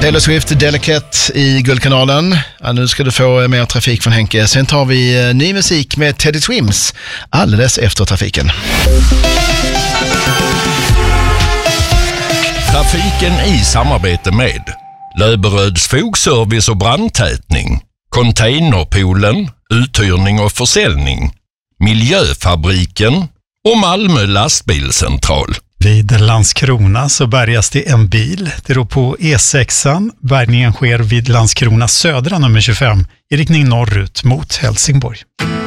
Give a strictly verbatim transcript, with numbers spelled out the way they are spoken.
Taylor Swift, Delicate i Guldkanalen. Ja, nu ska du få mer trafik från Henke. Sen tar vi ny musik med Teddy Swims alldeles efter trafiken. Trafiken i samarbete med Löberöds fogservice och brandtätning, Containerpoolen, uthyrning och försäljning, Miljöfabriken och Malmö lastbilscentral. Vid Landskrona så bärgas det en bil. Det är på E sexan. Bärgningen sker vid Landskrona södra nummer tjugofem i riktning norrut mot Helsingborg.